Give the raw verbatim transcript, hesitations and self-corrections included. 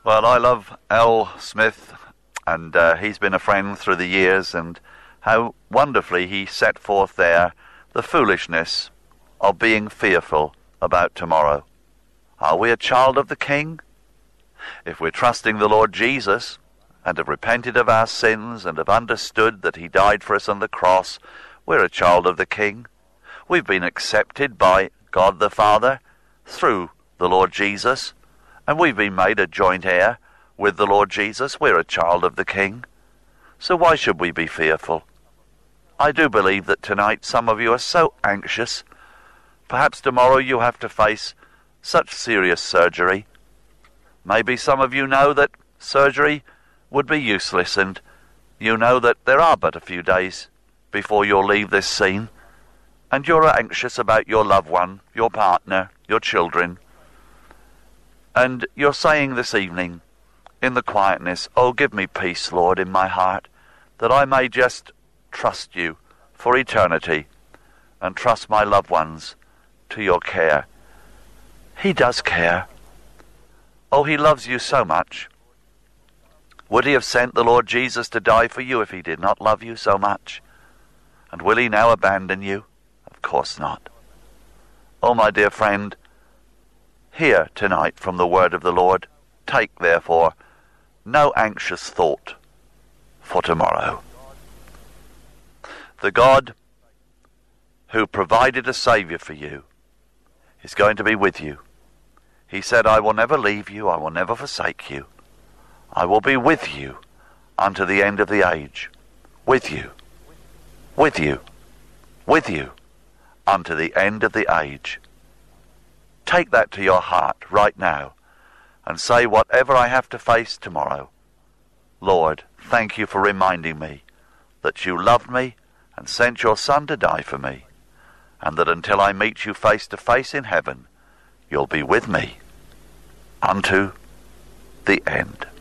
Well, I love Al Smith, and uh, he's been a friend through the years, and how wonderfully he set forth there the foolishness of being fearful about tomorrow. Are we a child of the King? If we're trusting the Lord Jesus, and have repented of our sins, and have understood that he died for us on the cross, we're a child of the King. We've been accepted by God the Father through the Lord Jesus, and we've been made a joint heir with the Lord Jesus. We're a child of the King. So why should we be fearful? I do believe that tonight some of you are so anxious. Perhaps tomorrow you have to face such serious surgery. Maybe some of you know that surgery would be useless, and you know that there are but a few days before you'll leave this scene, and you're anxious about your loved one, your partner, your children. And you're saying this evening, in the quietness, "Oh, give me peace, Lord, in my heart, that I may just trust you for eternity and trust my loved ones to your care." He does care. Oh, he loves you so much. Would he have sent the Lord Jesus to die for you if he did not love you so much? And will he now abandon you? Of course not. Oh, my dear friend, hear tonight from the word of the Lord. Take, therefore, no anxious thought for tomorrow. The God who provided a Saviour for you is going to be with you. He said, "I will never leave you, I will never forsake you. I will be with you unto the end of the age." With you, with you, with you, unto the end of the age. Take that to your heart right now and say, whatever I have to face tomorrow, Lord, thank you for reminding me that you loved me and sent your Son to die for me, and that until I meet you face to face in heaven, you'll be with me unto the end.